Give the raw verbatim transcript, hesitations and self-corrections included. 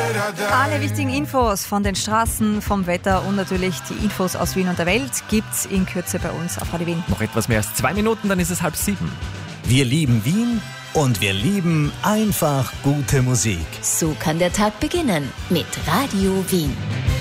Alle wichtigen Infos von den Straßen, vom Wetter und natürlich die Infos aus Wien und der Welt gibt's in Kürze bei uns auf Radio Wien. Noch etwas mehr als zwei Minuten, dann ist es halb sieben. Wir lieben Wien und wir lieben einfach gute Musik. So kann der Tag beginnen mit Radio Wien.